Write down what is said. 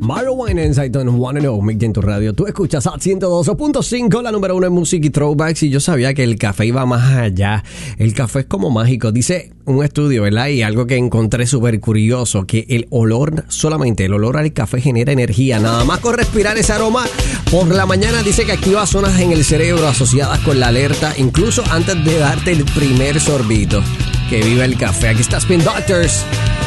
Mario Winans, I don't wanna know, Mix en tu radio. Tú escuchas a 102.5, la número uno en música y throwbacks. Y yo sabía que el café iba más allá. El café es como mágico. Dice un estudio, ¿verdad? Y algo que encontré súper curioso, que el olor, solamente el olor al café genera energía. Nada más con respirar ese aroma por la mañana, dice que activa zonas en el cerebro asociadas con la alerta, incluso antes de darte el primer sorbito. Que viva el café. Aquí está Spin Doctors.